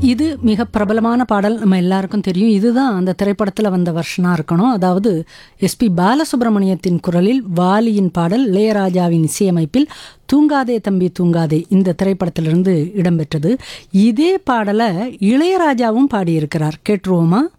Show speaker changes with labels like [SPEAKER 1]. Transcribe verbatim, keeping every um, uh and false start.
[SPEAKER 1] இது மிக பிரபலமான பாடல், நம்ம எல்லாருக்கும் தெரியும். இதுதான் அந்த திரைப்படத்தில் வந்த வருஷனாக இருக்கணும். அதாவது எஸ்பி பாலசுப்ரமணியத்தின் குரலில் வாலியின் பாடல், இளையராஜாவின் இசையமைப்பில் தூங்காதே தம்பி தூங்காதே இந்த திரைப்படத்திலிருந்து இடம்பெற்றது. இதே பாடலை இளையராஜாவும் பாடியிருக்கிறார். கேட்டுருவோமா?